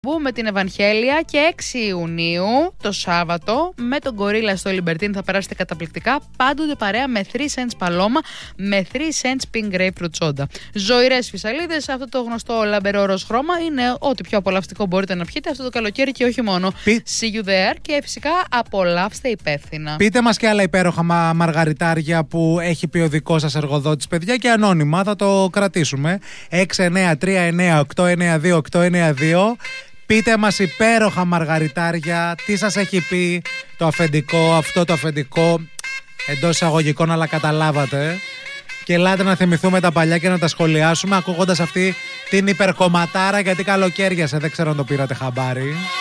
Με την Ευαγγέλια και 6 Ιουνίου το Σάββατο με τον Γκορίλα στο Λιμπερτίν θα περάσετε καταπληκτικά, πάντοτε παρέα με 3 cents παλώμα, με 3 cents pink grapefruit soda. Ζωηρές φυσαλίδες, αυτό το γνωστό λαμπερό ροζ χρώμα είναι ό,τι πιο απολαυστικό μπορείτε να πιείτε αυτό το καλοκαίρι και όχι μόνο. See you there και φυσικά απολαύστε υπεύθυνα. Πείτε μας και άλλα υπέροχα μαργαριτάρια που έχει πει ο δικός σας εργοδότης, παιδιά, και ανώνυμα θα το κρατήσουμε. 6939892. Πείτε μας υπέροχα μαργαριτάρια, τι σας έχει πει το αφεντικό, αυτό το αφεντικό, εντός εισαγωγικών, αλλά καταλάβατε. Και ελάτε να θυμηθούμε τα παλιά και να τα σχολιάσουμε ακούγοντας αυτή την υπερκομματάρα, γιατί καλοκαίριασε, δεν ξέρω αν το πήρατε χαμπάρι.